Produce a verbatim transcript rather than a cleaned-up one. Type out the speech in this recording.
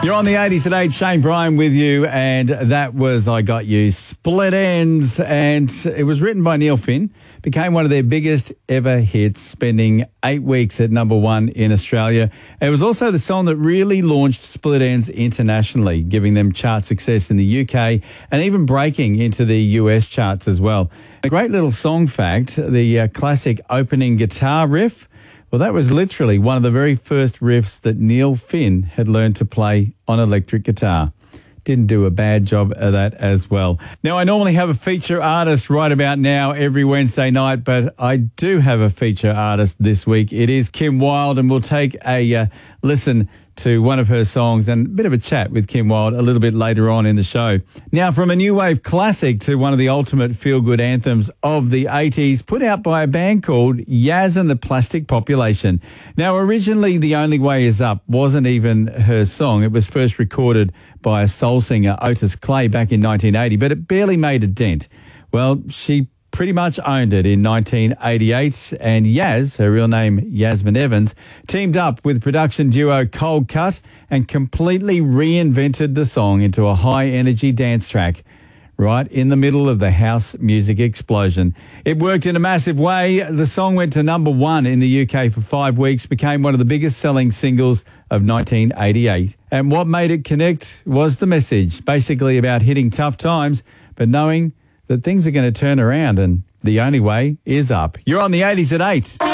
You're on the eighties at eight, Shane Bryan with you, and that was I Got You, Split Ends, and it was written by Neil Finn, became one of their biggest ever hits, spending eight weeks at number one in Australia. It was also the song that really launched Split Ends internationally, giving them chart success in the U K and even breaking into the U S charts as well. A great little song fact, the uh, classic opening guitar riff, well, that was literally one of the very first riffs that Neil Finn had learned to play on electric guitar. Didn't do a bad job of that as well. Now, I normally have a feature artist right about now every Wednesday night, but I do have a feature artist this week. It is Kim Wilde, and we'll take a uh, listen to one of her songs and a bit of a chat with Kim Wilde a little bit later on in the show. Now, from a new wave classic to one of the ultimate feel-good anthems of the eighties, put out by a band called Yaz and the Plastic Population. Now, originally, The Only Way Is Up wasn't even her song. It was first recorded by a soul singer, Otis Clay, back in nineteen eighty, but it barely made a dent. Well, she pretty much owned it in nineteen eighty-eight, and Yaz, her real name Yasmin Evans, teamed up with production duo Cold Cut and completely reinvented the song into a high-energy dance track right in the middle of the house music explosion. It worked in a massive way. The song went to number one in the U K for five weeks, became one of the biggest selling singles of nineteen eighty-eight. And what made it connect was the message, basically about hitting tough times, but knowing that things are going to turn around, and the only way is up. You're on the eighties at eight.